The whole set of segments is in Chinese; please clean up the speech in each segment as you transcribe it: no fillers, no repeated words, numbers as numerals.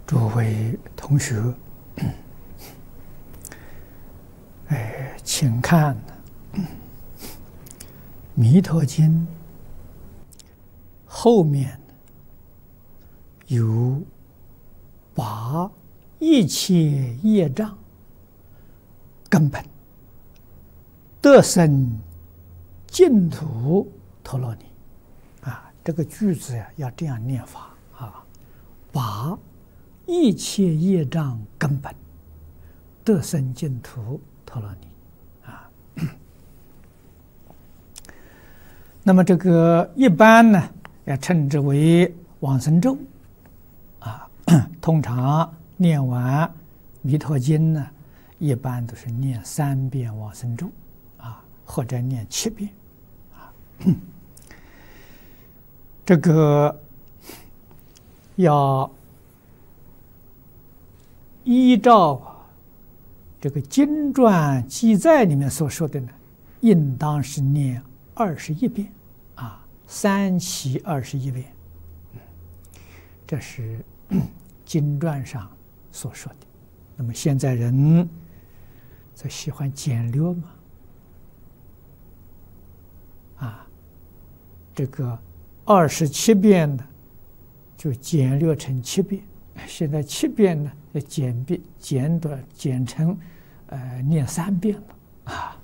诸位同学，请看《弥陀经》后面有把一切业障根本得生净土陀罗尼啊，这个句子呀要这样念法啊，把一切业障根本得生净土陀罗尼啊。那么这个一般呢，要称之为往生咒啊。通常念完弥陀经呢，一般都是念3遍往生咒啊，或者念7遍啊。这个要依照这个经传记载里面所说的呢，应当是念21遍啊，3期21遍。这是经传上所说的。那么现在人则喜欢简略嘛，啊，这个27遍呢就简略成7遍，现在7遍呢要简成念3遍了啊。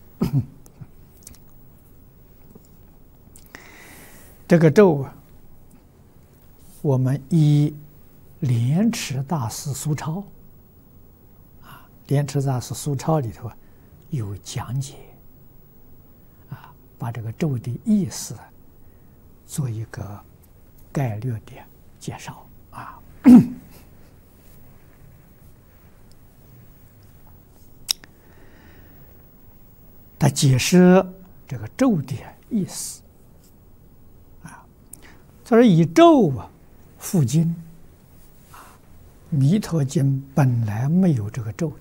这个咒啊，我们依莲池大师疏钞啊，莲池大师疏钞里头啊有讲解啊，把这个咒的意思做一个概略的介绍啊。他解释这个咒的意思啊，他说以咒啊附经啊，弥陀经本来没有这个咒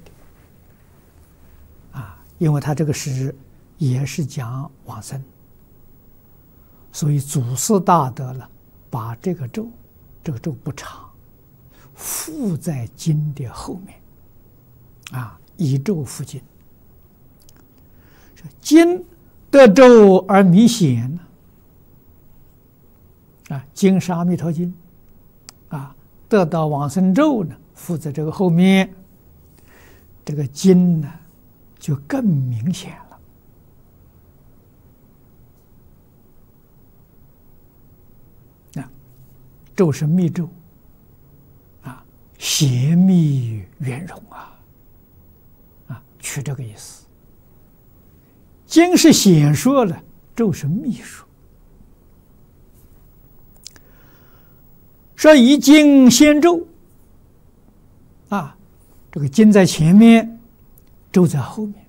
的啊，因为他这个也是讲往生，所以祖师大德了，把这个咒不长，附在经的后面啊，以咒附经。经得咒而弥显啊，经是阿弥陀经啊，得到往生咒呢，附在这个后面，这个经呢就更明显了啊。咒是密咒啊，显密圆融啊，取这个意思。经是显说了，咒是密说。说以经先咒啊，这个经在前面，咒在后面。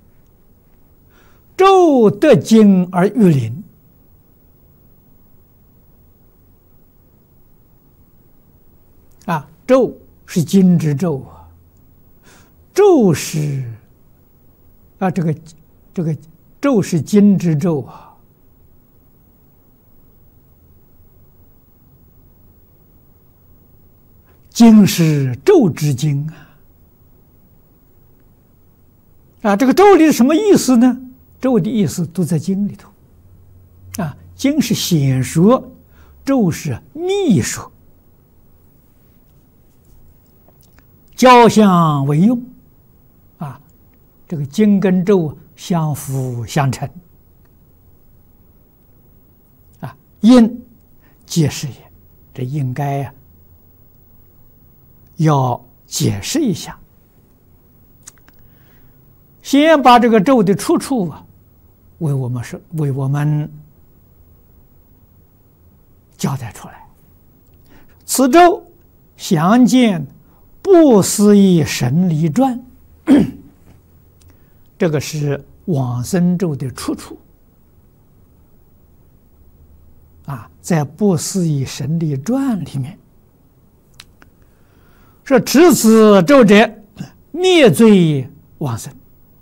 咒得经而欲灵啊，咒是经之咒啊，咒是啊这个咒是经之咒啊，经是咒之经啊，这个咒里是什么意思呢？咒的意思都在经里头啊，经是显说，咒是密说，交相为用啊，这个经跟咒相辅相成啊，因解释也，这应该要解释一下。先把这个咒的出处啊，为我们交代出来。此咒详见《不思议神离传》，这个是往生咒的出处啊，在《不思议神离传》里面说：“持此咒者，灭罪往生。”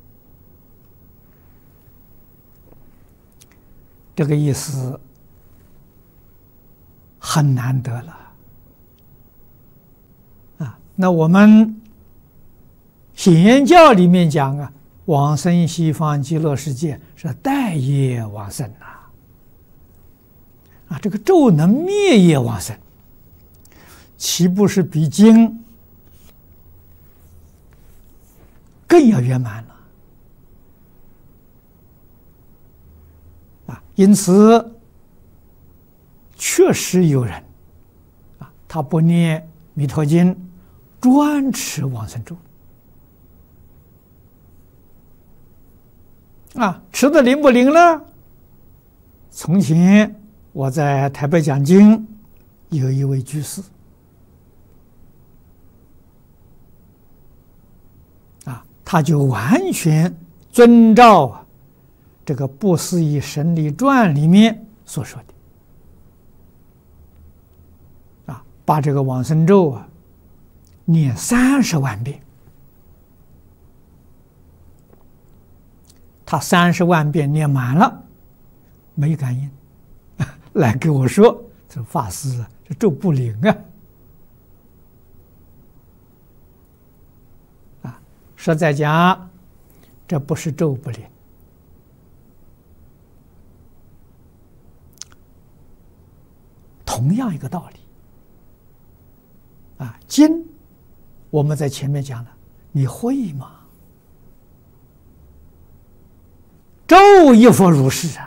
这个意思很难得了啊！ 那我们显严教里面讲啊，往生西方极乐世界是待业往生这个咒能灭业往生，岂不是比经更要圆满了因此确实有人他不念弥陀经，专持往生咒持的灵不灵呢？从前我在台北讲经，有一位居士他就完全遵照这个《不思议神力传》里面所说的把这个往生咒念30万遍。他30万遍念满了，没感应，来跟我说：“这法师这咒不灵实在讲，这不是咒不灵，同样一个道理经我们在前面讲了，你会吗？咒亦复如是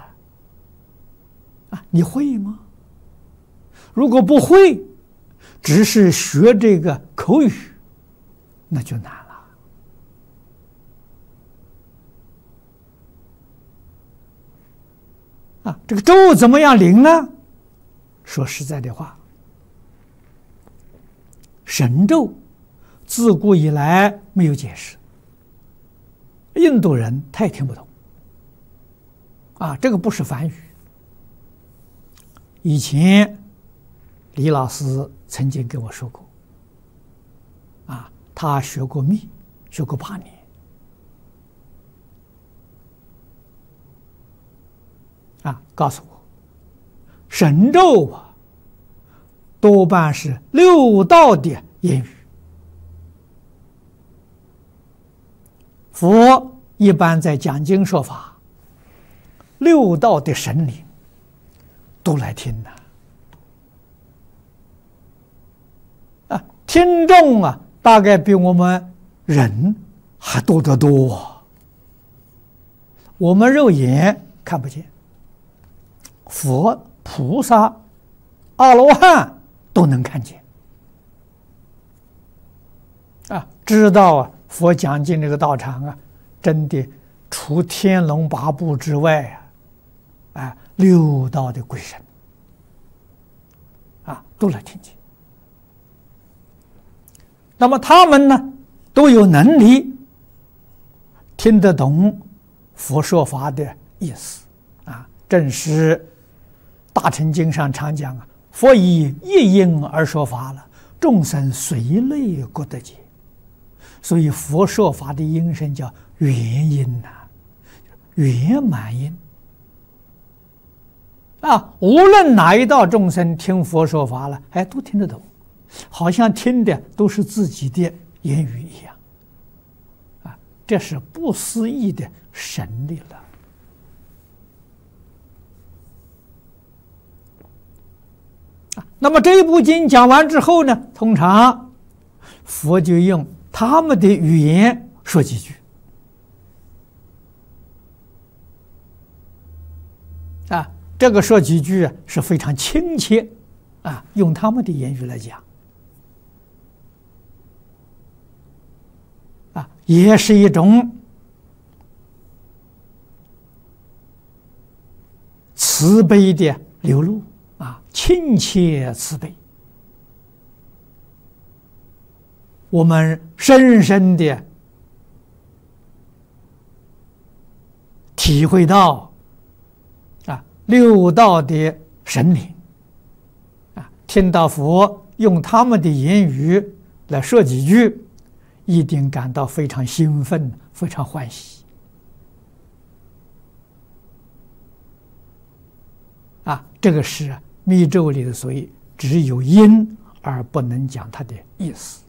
你会吗？如果不会，只是学这个口语，那就难了这个咒怎么样灵呢？说实在的话，神咒自古以来没有解释，印度人他也听不懂这个不是梵语。以前李老师曾经跟我说过他学过密，学过8年告诉我神咒多半是6道的言语。佛一般在讲经说法，6道的神灵都来听听众大概比我们人还多得多我们肉眼看不见，佛菩萨阿罗汉都能看见知道佛讲经这个道场真的除天龙八部之外6道的鬼神都来听见。那么他们呢，都有能力听得懂佛说法的意思正是《大乘经》上常讲佛以一音而说法了，众生随类各得解。所以佛说法的音声叫圆音圆满音无论哪一道众生听佛说法了，都听得懂，好像听的都是自己的言语一样这是不思议的神力了那么这一部经讲完之后呢，通常佛就用他们的语言说几句这个说几句是非常亲切用他们的言语来讲也是一种慈悲的流露亲切慈悲，我们深深的体会到6道的神灵听到佛用他们的言语来说几句，一定感到非常兴奋，非常欢喜这个是密咒里的，所以只有音而不能讲它的意思